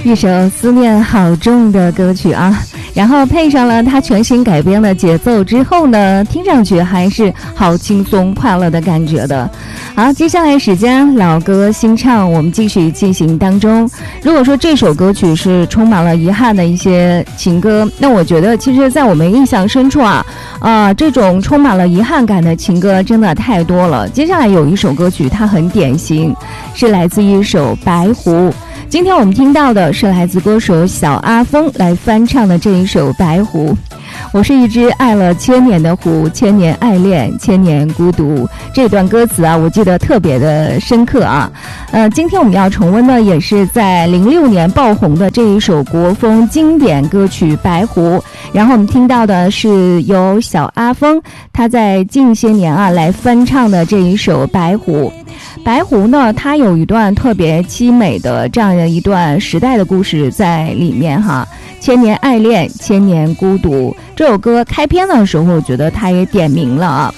一首思念好重的歌曲啊，然后配上了他全新改编的节奏之后呢，听上去还是好轻松快乐的感觉的。好，接下来时间老歌新唱我们继续进行当中。如果说这首歌曲是充满了遗憾的一些情歌，那我觉得其实在我们印象深处这种充满了遗憾感的情歌真的太多了。接下来有一首歌曲它很典型，是来自一首白狐。今天我们听到的是来自歌手小阿峰来翻唱的这一首白狐。我是一只爱了千年的狐，千年爱恋，千年孤独。这段歌词我记得特别的深刻今天我们要重温的也是在06年爆红的这一首国风经典歌曲白狐。然后我们听到的是由小阿峰他在近些年来翻唱的这一首白狐。白狐呢，它有一段特别凄美的这样的一段时代的故事在里面千年爱恋，千年孤独。这首歌开篇的时候我觉得它也点明了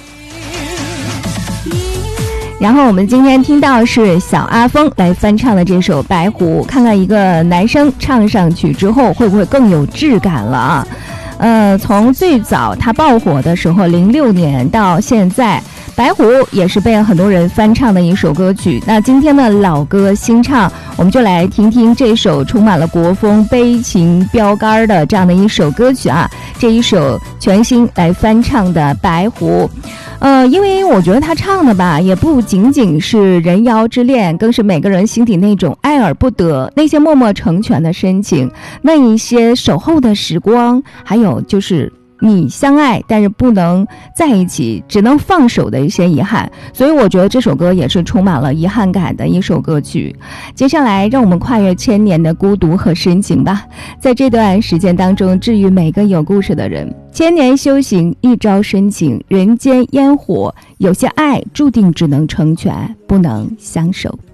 然后我们今天听到是小阿峰来翻唱的这首白狐，看看一个男生唱上去之后会不会更有质感了从最早他爆火的时候06年到现在，白狐也是被很多人翻唱的一首歌曲。那今天的老歌新唱，我们就来听听这首充满了国风悲情标杆的这样的一首歌曲这一首全新来翻唱的白狐。因为我觉得他唱的吧，也不仅仅是人妖之恋，更是每个人心底那种爱而不得，那些默默成全的深情，那一些守候的时光，还有就是你相爱但是不能在一起，只能放手的一些遗憾。所以我觉得这首歌也是充满了遗憾感的一首歌曲。接下来让我们跨越千年的孤独和深情吧，在这段时间当中治愈每个有故事的人。千年修行，一朝深情，人间烟火，有些爱注定只能成全，不能相守。